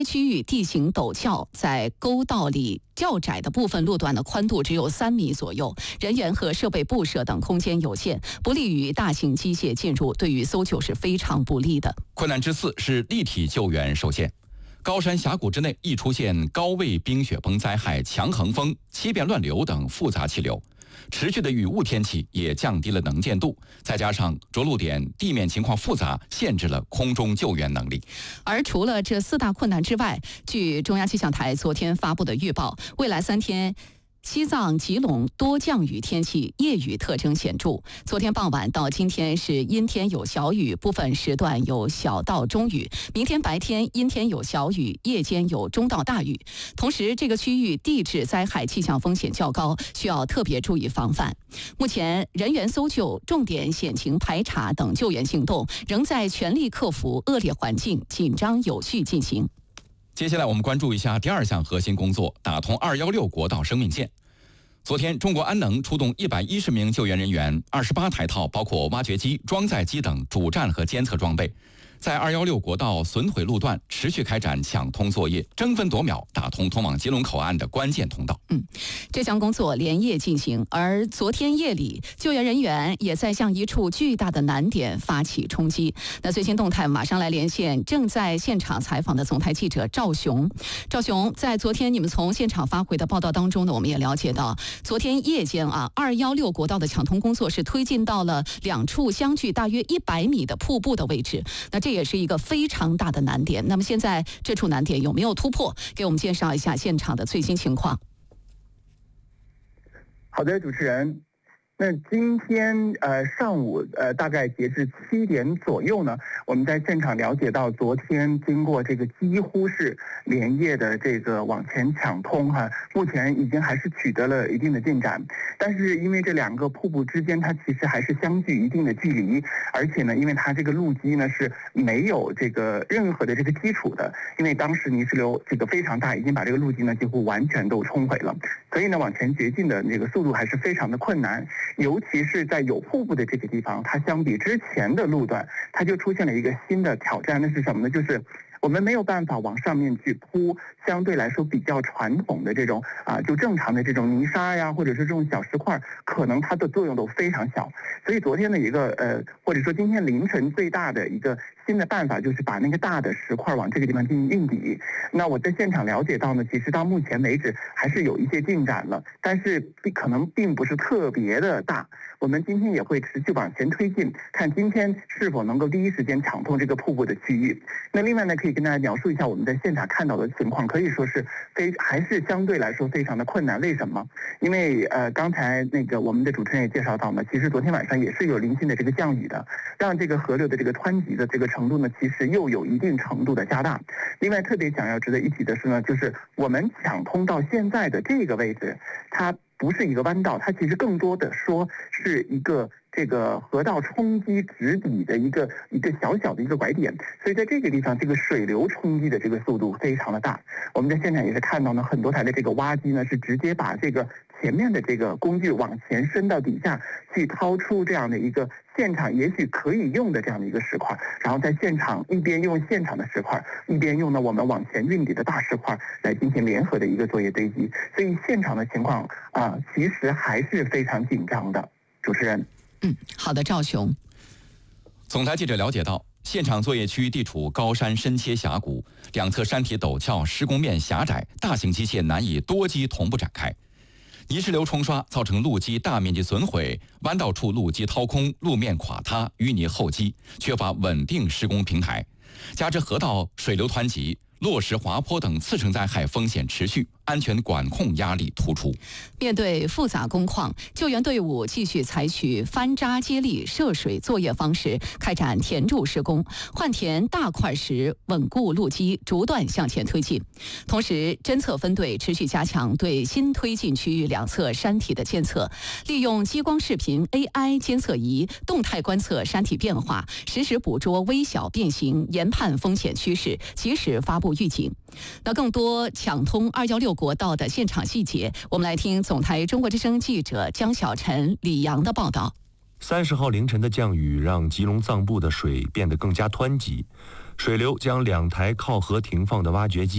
区域地形陡峭，在沟道里较窄的部分路段的宽度只有3米左右，人员和设备布设等空间有限，不利于大型机械进入，对于搜救是非常不利的。 困难之4是立体救援受限。高山峡谷之内易出现高位冰雪崩灾害、强横风、七变乱流等复杂气流，持续的雨雾天气也降低了能见度，再加上着陆点地面情况复杂，限制了空中救援能力。 而除了这4大困难之外，据中央气象台昨天发布的预报，未来3天西藏、吉隆多降雨天气，夜雨特征显著。昨天傍晚到今天是阴天有小雨，部分时段有小到中雨。明天白天阴天有小雨，夜间有中到大雨。同时，这个区域地质灾害气象风险较高，需要特别注意防范。目前，人员搜救、重点险情排查等救援行动仍在全力克服恶劣环境，紧张有序进行。 接下来我们关注一下第2项核心工作，打通216国道生命线。昨天，中国安能出动110名救援人员，28台套包括挖掘机、装载机等主站和监测装备，在216国道损毁路段持续开展抢通作业，争分夺秒打通通往吉隆口岸的关键通道。 这项工作连夜进行，而昨天夜里，救援人员也在向一处巨大的难点发起冲击。那最新动态，马上来连线正在现场采访的总台记者赵雄。赵雄，在昨天你们从现场发回的报道当中呢，我们也了解到，昨天夜间216国道的抢通工作是推进到了2处相距大约100米的瀑布的位置。那这也是一个非常大的难点。那么现在这处难点有没有突破？给我们介绍一下现场的最新情况。 好的，主持人。那今天上午大概截至7点左右呢，我们在现场了解到，昨天经过这个几乎是连夜的这个往前抢通目前已经还是取得了一定的进展，但是因为这2个瀑布之间它其实还是相距一定的距离，而且呢，因为它这个路基呢是没有这个任何的这个基础的，因为当时泥石流这个非常大，已经把这个路基呢几乎完全都冲毁了，所以呢往前掘进的这个速度还是非常的困难。尤其是在有瀑布的这个地方，它相比之前的路段，它就出现了一个新的挑战，那是什么呢？就是我们没有办法往上面去铺相对来说比较传统的这种就正常的这种泥沙呀，或者是这种小石块，可能它的作用都非常小。所以昨天的一个或者说今天凌晨最大的一个新的办法，就是把那个大的石块往这个地方进行运抵。那我在现场了解到呢，其实到目前为止还是有一些进展了，但是可能并不是特别的大。我们今天也会持续往前推进，看今天是否能够第一时间抢通这个瀑布的区域。那另外呢，可以跟大家描述一下我们在现场看到的情况，可以说是还是相对来说非常的困难。为什么？因为刚才那个我们的主持人也介绍到呢，其实昨天晚上也是有零星的这个降雨的，让这个河流的这个湍急的这个程度呢，其实又有一定程度的加大。另外特别想要值得一提的是呢，就是我们抢通到现在的这个位置，它不是一个弯道，它其实更多的说是一个这个河道冲击直底的一个小小的一个拐点，所以在这个地方，这个水流冲击的这个速度非常的大。我们在现场也是看到呢，很多台的这个挖机呢是直接把这个前面的这个工具往前伸到底下去，掏出这样的一个现场也许可以用的这样的一个石块，然后在现场一边用现场的石块，一边用呢我们往前运抵的大石块来进行联合的一个作业堆积。所以现场的情况其实还是非常紧张的。主持人。 好的，赵雄。 总台记者了解到，现场作业区地处高山深切峡谷，两侧山体陡峭，施工面狭窄，大型机械难以多机同步展开。泥石流冲刷造成路基大面积损毁，弯道处路基掏空，路面垮塌，淤泥厚积，缺乏稳定施工平台，加之河道水流湍急，落石滑坡等次生灾害风险持续，安全管控压力突出。 面对复杂工况，救援队伍继续采取翻渣接力涉水作业方式，开展填筑施工，换填大块石，稳固路基，逐段向前推进。同时，侦测分队持续加强对新推进区域两侧山体的监测，利用激光视频 AI 监测仪动态观测山体变化，实时捕捉微小变形，研判风险趋势，及时发布预警。那更多抢通216国道的现场细节，我们来听总台中国之声记者江小晨、李阳的报道。 30号凌晨的降雨让吉隆藏部的水变得更加湍急，水流将2台靠河停放的挖掘机